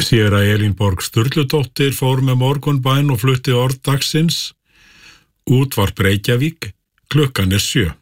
Séra Elínborg Sturludóttir fór með morgunbæn og flutti orð dagsins. Útvarp Reykjavík, klukkan er 7.